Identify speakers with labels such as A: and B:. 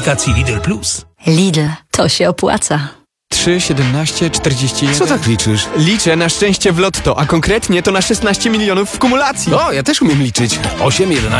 A: aplikacji Lidl Plus.
B: Lidl, to się opłaca.
C: 3, 17, 41...
D: Co tak liczysz?
C: Liczę na szczęście w lotto, a konkretnie to na 16 milionów w kumulacji.
D: O, ja też umiem liczyć.
A: 8, 11,